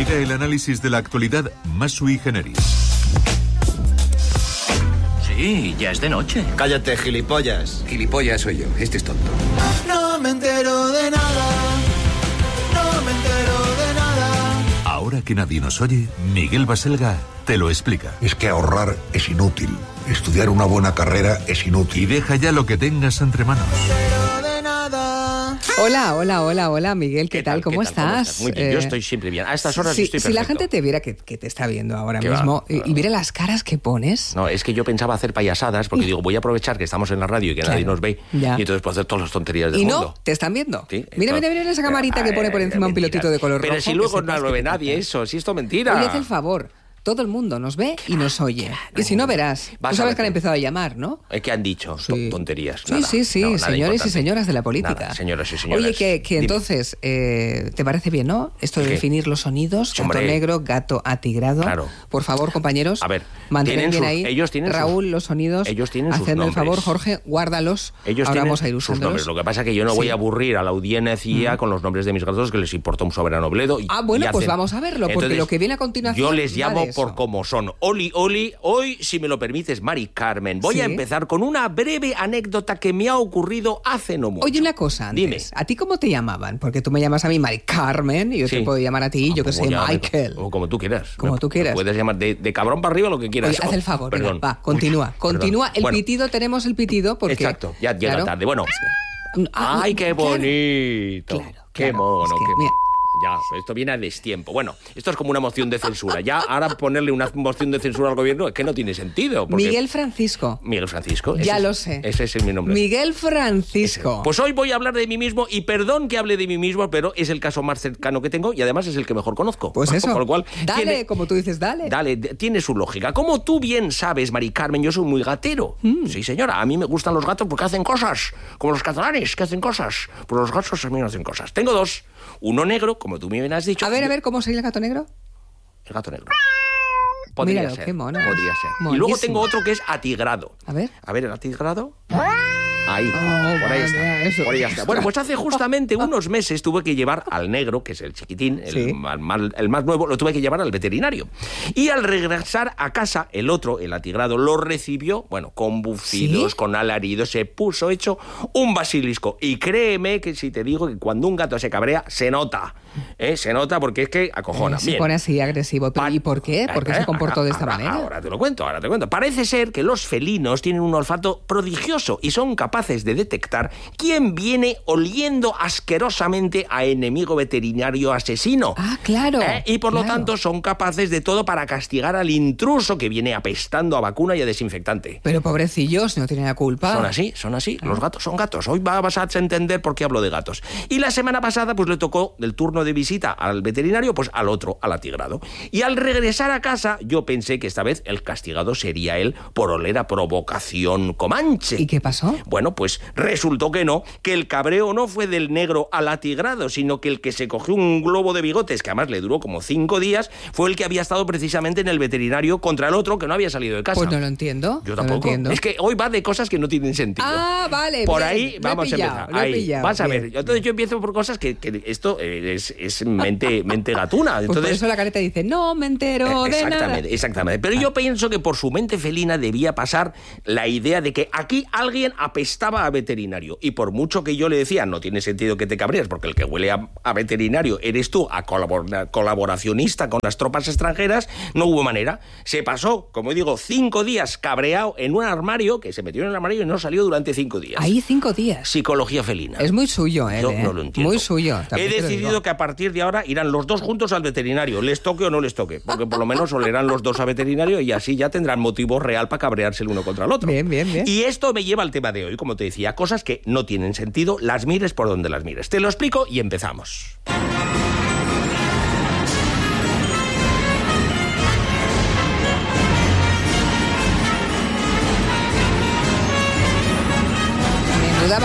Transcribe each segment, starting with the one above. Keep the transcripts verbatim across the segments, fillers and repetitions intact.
Llega el análisis de la actualidad más sui generis. Sí, ya es de noche. Cállate, gilipollas. Gilipollas soy yo, este es tonto. No me entero de nada, no me entero de nada. Ahora que nadie nos oye, Miguel Baselga te lo explica. Es que ahorrar es inútil. Estudiar una buena carrera es inútil. Y deja ya lo que tengas entre manos. Hola, hola, hola, hola, Miguel, ¿qué, ¿Qué tal? tal? ¿Cómo, ¿Qué estás? Tal? ¿Cómo estás? Muy bien, eh... yo estoy siempre bien. A estas horas sí, estoy perfecto. Si la gente te viera que, que te está viendo ahora mismo y, y viera las caras que pones... No, es que yo pensaba hacer payasadas porque digo, voy a aprovechar que estamos en la radio y que claro, nadie nos ve ya. Y entonces puedo hacer todas las tonterías del ¿Y mundo. no? ¿Te están viendo? ¿Sí? Mira, mira, mira esa camarita que pone por encima un pilotito de color Pero rojo. Pero si luego no lo ve nadie eso, si esto es mentira. Oye, haz el favor. Todo el mundo nos ve y nos oye. Y si no, verás. Tú sabes que han empezado a llamar, ¿no? Es que han dicho sí. tonterías. Sí, nada, sí, sí. No, señores y señoras de la política. Nada, señoras y señores. Oye, que, que entonces, eh, ¿te parece bien, no? Esto de definir los sonidos. Gato Hombre. negro, gato atigrado. Claro. Por favor, compañeros. A ver, mantienen bien sus, ahí. Ellos tienen Raúl, sus, los sonidos. Ellos tienen sus Hacedme nombres. el favor, Jorge, guárdalos. Ellos Ahora tienen vamos a ir sus nombres. Lo que pasa es que yo no voy sí. a aburrir a la audiencia mm. con los nombres de mis gatos que les importa un soberano bledo. Y, ah, bueno, y pues hacen... vamos a verlo, porque Entonces, lo que viene a continuación. Yo les llamo por como son. Oli, Oli. Hoy, si me lo permites, Mari Carmen, voy ¿Sí? a empezar con una breve anécdota que me ha ocurrido hace no mucho. Oye, una cosa antes. Dime. ¿A ti cómo te llamaban? Porque tú me llamas a mí Mari Carmen y yo sí. te puedo llamar a ti, ah, yo que sé, Michael. O como tú quieras. Como me, tú quieras. Puedes llamar de, de cabrón para arriba lo que quieras. Oye, haz el favor, oh, venga, va, continúa. Uy, continúa. El bueno, pitido, tenemos el pitido porque... Exacto, ya llega claro, tarde. Bueno. Ah, ¡Ay, qué bonito! Claro, claro, ¡Qué mono! Es que, qué... Mira. Ya, esto viene a destiempo. Bueno, esto es como una moción de censura. Ya, ahora ponerle una moción de censura al gobierno es que no tiene sentido. Porque... Miguel Francisco. Miguel Francisco. Ya es, lo sé. Ese es mi nombre. Miguel Francisco. Ese. Pues hoy voy a hablar de mí mismo y perdón que hable de mí mismo, pero es el caso más cercano que tengo y además es el que mejor conozco. Pues eso. Por lo cual, dale, tiene... como tú dices, dale. Dale, tiene su lógica. Como tú bien sabes, Mari Carmen, yo soy muy gatero. Mm. Sí, señora, a mí me gustan los gatos porque hacen cosas. Como los catalanes, que hacen cosas. Pues los gatos también hacen cosas. Tengo dos. Uno negro, como tú bien has dicho. A ver, a ver, ¿cómo sería el gato negro? El gato negro. Podría Míralo, ser. Qué mono. Podría ser. Monísimo. Y luego tengo otro que es atigrado. A ver. A ver, el atigrado. Ahí, oh, por ahí está. Eso. Por ahí está. Bueno, pues hace justamente unos meses tuve que llevar al negro, que es el chiquitín, el, sí. más, el más nuevo, lo tuve que llevar al veterinario. Y al regresar a casa, el otro, el atigrado, lo recibió, bueno, con bufidos, ¿sí? con alaridos, se puso hecho un basilisco. Y créeme que si te digo que cuando un gato se cabrea, se nota. ¿eh? Se nota porque es que acojona. Se Bien. pone así agresivo. ¿Pero ¿Y por qué? ¿Por qué se comportó de esta ahora, manera? Ahora te lo cuento, ahora te lo cuento. Parece ser que los felinos tienen un olfato prodigioso y son capaces de detectar quién viene oliendo asquerosamente a enemigo veterinario asesino. Ah, claro. ¿Eh? Y por claro. lo tanto son capaces de todo para castigar al intruso que viene apestando a vacuna y a desinfectante. Pero pobrecillos, no tienen la culpa. Son así, son así. Ah. Los gatos son gatos. Hoy vas a entender por qué hablo de gatos. Y la semana pasada pues le tocó del turno de visita al veterinario, pues al otro, al atigrado. Y al regresar a casa yo pensé que esta vez el castigado sería él por oler a provocación comanche. ¿Y qué pasó? Bueno, pues resultó que no, que el cabreo no fue del negro al atigrado, sino que el que se cogió un globo de bigotes, que además le duró como cinco días, fue el que había estado precisamente en el veterinario contra el otro que no había salido de casa. Pues no lo entiendo. Yo tampoco. No lo entiendo. Es que hoy va de cosas que no tienen sentido. Ah, vale. Por bien, ahí vamos pillado, a empezar. Ahí, pillado, vas a bien. ver. Entonces yo empiezo por cosas que, que esto es, es mente, mente gatuna. Entonces, pues por eso la careta dice, no me entero eh, de nada. Exactamente, exactamente. Pero yo pienso que por su mente felina debía pasar la idea de que aquí alguien apestaba a veterinario. Y por mucho que yo le decía, no tiene sentido que te cabrees, porque el que huele a, a veterinario eres tú, a colabor- colaboracionista con las tropas extranjeras, no hubo manera. Se pasó, como digo, cinco días cabreado en un armario, que se metió en el armario y no salió durante cinco días. Ahí cinco días. Psicología felina. Es muy suyo, ¿eh? Yo no lo entiendo. Muy suyo. He decidido que a partir de ahora irán los dos juntos al veterinario, les toque o no les toque, porque por lo menos olerán los dos a veterinario y así ya tendrán motivo real para cabrearse el uno contra el otro. Bien, bien, bien. Y esto me lleva al tema de hoy, como te decía, cosas que no tienen sentido, las mires por donde las mires. Te lo explico y empezamos.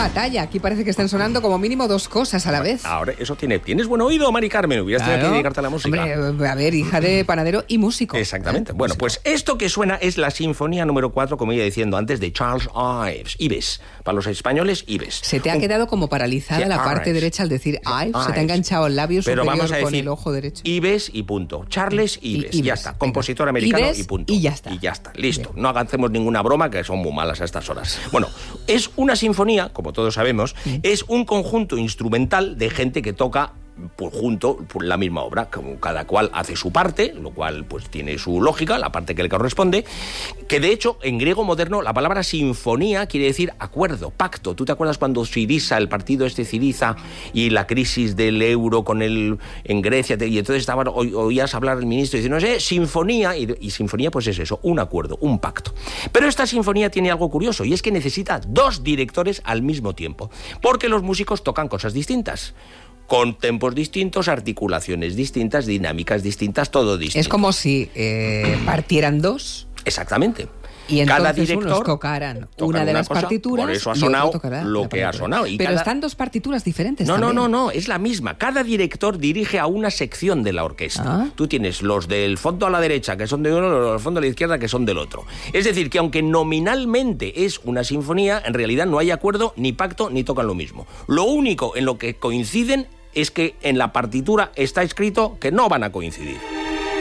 batalla. Aquí parece que están sonando como mínimo dos cosas a la vez. Ahora, eso tiene. ¿Tienes buen oído, Mari Carmen? Hubieras Claro. tenido que dedicarte a la música. Hombre, a ver, hija de panadero y músico. Exactamente. ¿Eh? Bueno, Músico. pues esto que suena es la Sinfonía número cuatro, como iba diciendo antes, de Charles Ives. Ives. Para los españoles, Ives. Se te ha Un- quedado como paralizada Sí, la parte Ives. derecha al decir Ives. Se te ha Ives. enganchado el labio Pero superior vamos a con decir el ojo derecho. Ives y punto. Charles Ives. I- Ives, Ya está. venga. Compositor americano Ives y punto. y ya está. Y ya está. Listo. Bien. No hagamos ninguna broma, que son muy malas a estas horas. Bueno, es una sinfonía, como todos sabemos, es un conjunto instrumental de gente que toca por junto por la misma obra, como cada cual hace su parte, lo cual pues tiene su lógica, la parte que le corresponde, que de hecho en griego moderno la palabra sinfonía quiere decir acuerdo, pacto. ¿Tú te acuerdas cuando Syriza, el partido este Syriza, y la crisis del euro con el en Grecia, te, y entonces estaban, oí, oías hablar el ministro diciendo, no sé, sinfonía, y, y sinfonía pues es eso, un acuerdo, un pacto. Pero esta sinfonía tiene algo curioso, y es que necesita dos directores al mismo tiempo, porque los músicos tocan cosas distintas, con tempos distintos, articulaciones distintas, dinámicas distintas, todo distinto. Es como si eh, partieran dos Exactamente. y entonces Cada director unos tocaran tocan una de una las cosa, partituras por eso ha y otro sonado tocará lo la que ha partitura. sonado. Y Pero cada- están dos partituras diferentes No, no, también. no, no, es la misma. Cada director dirige a una sección de la orquesta. Ah. Tú tienes los del fondo a la derecha, que son de uno, los del fondo a la izquierda, que son del otro. Es decir, que aunque nominalmente es una sinfonía, en realidad no hay acuerdo, ni pacto, ni tocan lo mismo. Lo único en lo que coinciden es que en la partitura está escrito que no van a coincidir.